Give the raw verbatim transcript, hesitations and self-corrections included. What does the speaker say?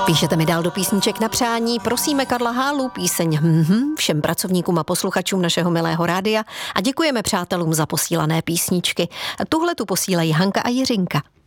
Píšete mi dál do písniček na přání, prosíme Karla Hálu, píseň hm, všem pracovníkům a posluchačům našeho milého rádia a děkujeme přátelům za posílané písničky. Tuhle tu posílají Hanka a Jiřinka.